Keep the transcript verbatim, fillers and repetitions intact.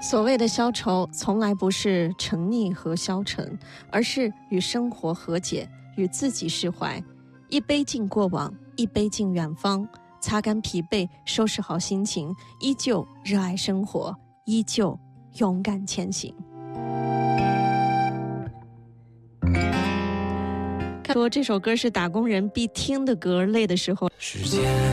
所谓的消愁，从来不是沉溺和消沉，而是与生活和解，与自己释怀。一杯敬过往，一杯敬远方，擦干疲惫，收拾好心情，依旧热爱生活，依旧勇敢前行。说这首歌是打工人必听的歌，累的时候。 时间